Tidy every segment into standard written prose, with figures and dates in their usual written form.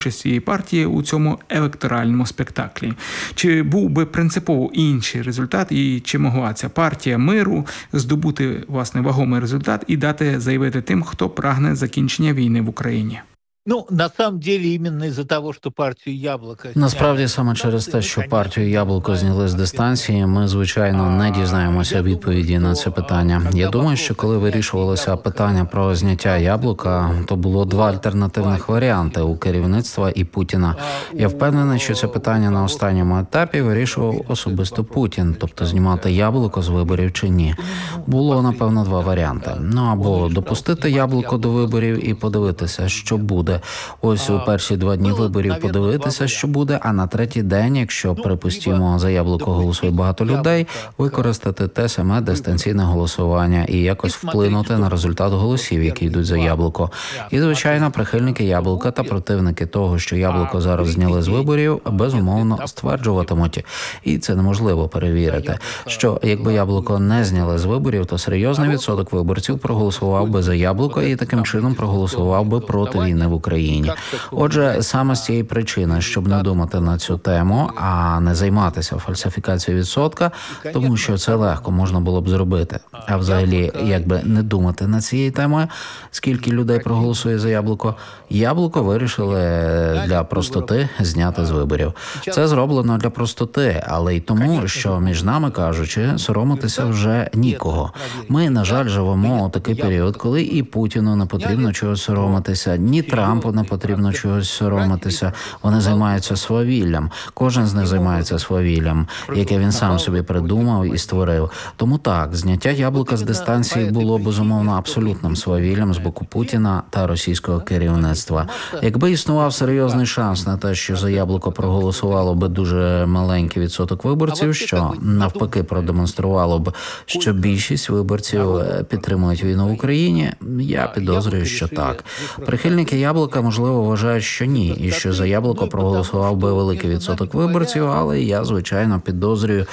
цієї партії у цьому електоральному спектаклі? Чи був би принципово інший результат, і чи могла ця партія миру здобути, власне, вагомий результат і дати заявити тим, хто прагне закінчення війни в Україні? На самом деле, именно из-за того, что партию «Яблоко» Насправді, саме через те, що партію «Яблоко» зняли з дистанції, ми, звичайно, не дізнаємося відповіді на це питання. Я думаю, що коли вирішувалося питання про зняття «Яблока», то було два альтернативних варіанти у керівництва і Путіна. Я впевнений, що це питання на останньому етапі вирішував особисто Путін, тобто знімати «Яблоко» з виборів чи ні. Було, напевно, два варіанти. Або допустити «Яблоко» до виборів і подивитися, що буде. Ось у перші 2 дні виборів подивитися, що буде, а на третій день, якщо, припустимо, за «Яблоко» голосує багато людей, використати те саме дистанційне голосування і якось вплинути на результат голосів, які йдуть за «Яблоко». І, звичайно, прихильники «Яблока» та противники того, що «Яблоко» зараз зняли з виборів, безумовно стверджуватимуть, і це неможливо перевірити, що якби «Яблоко» не зняли з виборів, то серйозний відсоток виборців проголосував би за «Яблоко» і таким чином проголосував би проти війни в Україні. Отже, саме з цієї причини, щоб не думати на цю тему, а не займатися фальсифікацією відсотка, тому що це легко можна було б зробити. А взагалі, якби не думати над цією темою, скільки людей проголосує за «Яблоко», «Яблоко» вирішили для простоти зняти з виборів. Це зроблено для простоти, але й тому, що, між нами кажучи, соромитися вже нікого. Ми, на жаль, живемо у такий період, коли і Путіну не потрібно чогось соромитися, ні Трампу не потрібно чогось соромитися. Вони займаються свавіллям. Кожен з них займається свавіллям, яке він сам собі придумав і створив. Тому так, зняття «Яблока» з дистанції було, безумовно, абсолютним свавіллям з боку Путіна та російського керівництва. Якби існував серйозний шанс на те, що за «Яблоко» проголосувало би дуже маленький відсоток виборців, що навпаки продемонструвало б, що більшість виборців підтримують війну в Україні, я підозрюю, що так. Прихильники «Яблока», можливо, вважають, що ні, і що за «Яблоко» проголосував би великий відсоток виборців, але я, звичайно, підозрюю,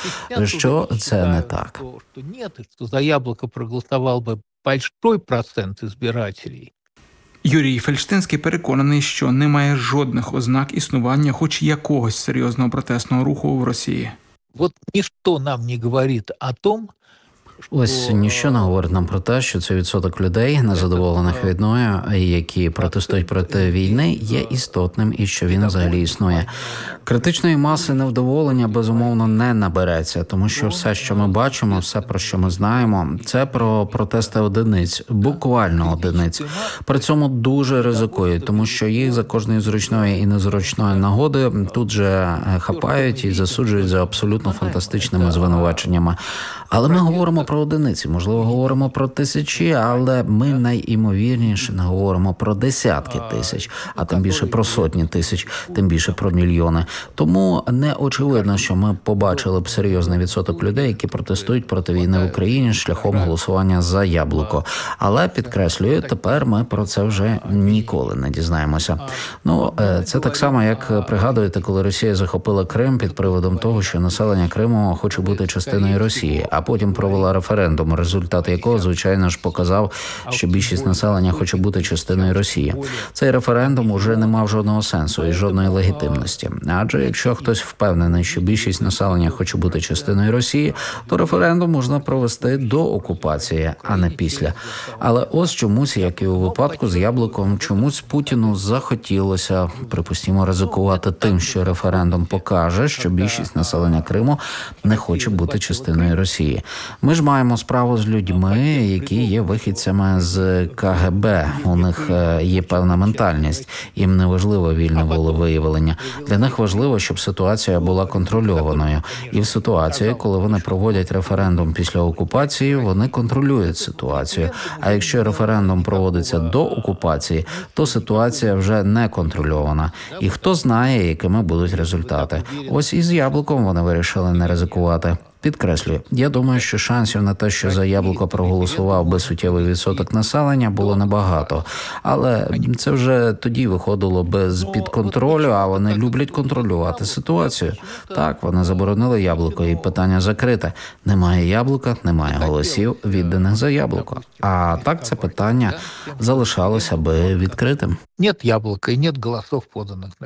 що це не так. Що за «Яблоко» проголосував би большой процент избирателей. Юрій Фельштинський переконаний, що немає жодних ознак існування хоч якогось серйозного протестного руху в Росії. Вот ничто нам не говорить о том, Ось ніщо не говорить нам про те, що цей відсоток людей, незадоволених війною, які протестують проти війни, є істотним і що він взагалі існує. Критичної маси невдоволення, безумовно, не набереться, тому що все, що ми бачимо, все, про що ми знаємо, це про протести одиниць, буквально одиниць. При цьому дуже ризикують, тому що їх за кожної зручної і незручної нагоди тут же хапають і засуджують за абсолютно фантастичними звинуваченнями. Але ми говоримо про одиниці, можливо, говоримо про тисячі, але ми найімовірніше не говоримо про десятки тисяч, а тим більше про сотні тисяч, тим більше про мільйони. Тому не очевидно, що ми побачили б серйозний відсоток людей, які протестують проти війни в Україні шляхом голосування за «Яблоко». Але, підкреслюю, тепер ми про це вже ніколи не дізнаємося. Це так само, як пригадуєте, коли Росія захопила Крим під приводом того, що населення Криму хоче бути частиною Росії, а потім провела референдум, результат якого, звичайно ж, показав, що більшість населення хоче бути частиною Росії. Цей референдум уже не мав жодного сенсу і жодної легітимності. Адже якщо хтось впевнений, що більшість населення хоче бути частиною Росії, то референдум можна провести до окупації, а не після. Але ось чомусь, як і у випадку з «Яблоком», чомусь Путіну захотілося, припустимо, ризикувати тим, що референдум покаже, що більшість населення Криму не хоче бути частиною Росії. Ми ж маємо справу з людьми, які є вихідцями з КГБ. У них є певна ментальність. Їм не важливо вільне волевиявлення. Для них важливо, щоб ситуація була контрольованою. І в ситуації, коли вони проводять референдум після окупації, вони контролюють ситуацію. А якщо референдум проводиться до окупації, то ситуація вже не контрольована. І хто знає, якими будуть результати. Ось із «Яблоком» вони вирішили не ризикувати. Підкреслюю, я думаю, що шансів на те, що за «Яблоко» проголосував би суттєвий відсоток населення, було небагато. Але це вже тоді виходило без-під контролю, а вони люблять контролювати ситуацію. Так, вони заборонили «Яблоко» і питання закрите. Немає «Яблока», немає голосів, відданих за «Яблоко». А так це питання залишалося би відкритим. Нет «Яблока» и нет голосов, поданных на